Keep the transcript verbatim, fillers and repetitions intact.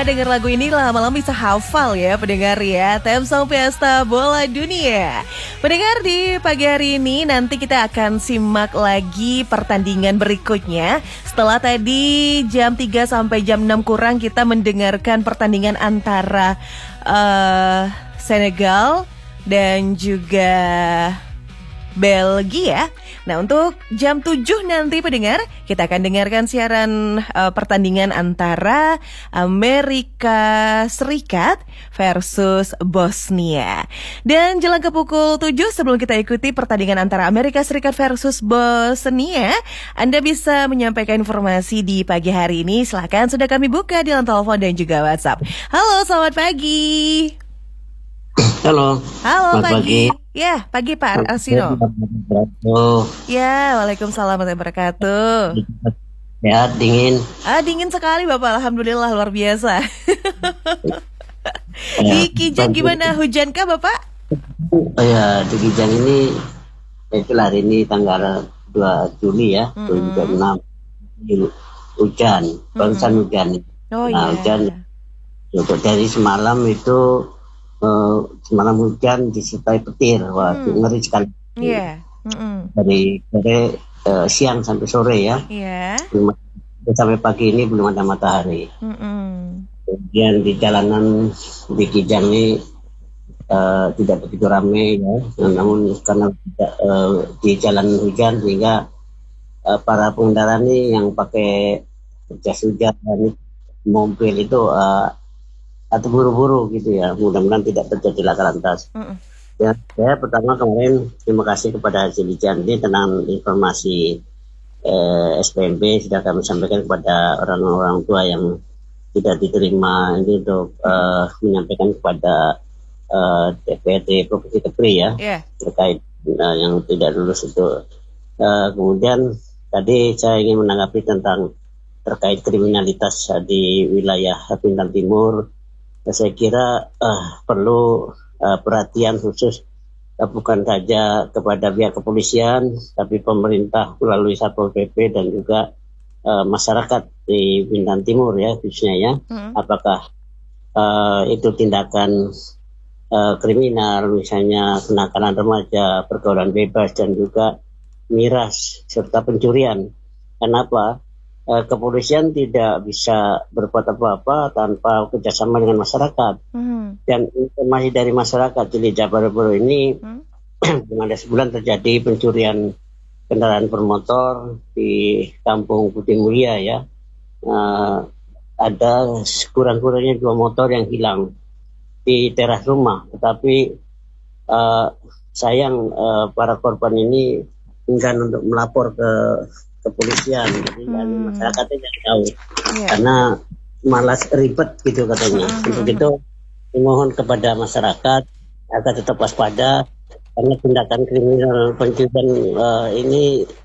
denger lagu ini lama-lama bisa hafal ya pendengar ya. Theme Song Pesta Bola Dunia. Pendengar, di pagi hari ini nanti kita akan simak lagi pertandingan berikutnya. Setelah tadi jam tiga sampai jam enam kurang kita mendengarkan pertandingan antara uh, Senegal dan juga Belgia. Nah, untuk jam tujuh nanti pendengar, kita akan dengarkan siaran uh, pertandingan antara Amerika Serikat versus Bosnia. Dan jelang ke pukul tujuh, sebelum kita ikuti pertandingan antara Amerika Serikat versus Bosnia, Anda bisa menyampaikan informasi di pagi hari ini. Silakan, sudah kami buka di line telepon dan juga WhatsApp. Halo, selamat pagi. Halo. Halo, Selamat pagi. pagi. Ya, pagi Pak Arsino. Ya, waalaikumsalam warahmatullahi wabarakatuh. Ya, dingin. Ah, dingin sekali Bapak, alhamdulillah luar biasa. Di Kijang gimana, hujan kah Bapak? Ya, di Kijang ini, itulah hari ini tanggal dua Juli ya, dua ribu dua puluh enam. Hujan, barusan mm-hmm. hujan. Oh nah, iya. Hujan, untuk dari semalam itu, Uh, semalam hujan disertai petir, wah hmm. ngeri sekali. Iya. Yeah. Mm-hmm. Dari dari uh, siang sampai sore ya. Iya. Yeah. Sampai pagi ini belum ada matahari. Mm-hmm. Kemudian di jalanan di Kijang ini uh, tidak begitu ramai ya, namun karena uh, di jalan hujan sehingga uh, para pengendara ini yang pakai jas hujan dan mobil itu uh, atau buru-buru gitu ya, mudah-mudahan tidak terjadi laka lantas. Mm-mm. Ya, saya pertama kemarin terima kasih kepada Haji Lijandi tentang informasi eh, S P M B sudah kami sampaikan kepada orang-orang tua yang tidak diterima ini untuk eh, menyampaikan kepada eh, D P R D Provinsi Kepri ya, yeah. terkait eh, yang tidak lulus itu. Eh, kemudian tadi saya ingin menanggapi tentang terkait kriminalitas di wilayah Bintang Timur. Saya kira uh, perlu uh, perhatian khusus uh, bukan saja kepada pihak kepolisian, tapi pemerintah melalui Satpol P P dan juga uh, masyarakat di Bintang Timur ya khususnya ya. Hmm. Apakah uh, itu tindakan uh, kriminal, misalnya kenakalan remaja, pergaulan bebas dan juga miras serta pencurian. Kenapa? Kepolisian tidak bisa berbuat apa-apa tanpa kerjasama dengan masyarakat. Mm. Dan informasi dari masyarakat di Lidah baru-baru ini, mm. ada sebulan terjadi pencurian kendaraan bermotor di Kampung Putih Mulia ya. Uh, ada kurang-kurangnya dua motor yang hilang di teras rumah. Tetapi uh, sayang uh, para korban ini enggan untuk melapor ke kepolisian, jadi hmm. masyarakatnya tidak tahu, yeah. karena malas ribet gitu katanya. Hmm. Untuk itu mohon kepada masyarakat agar tetap waspada karena tindakan kriminal pencurian uh, ini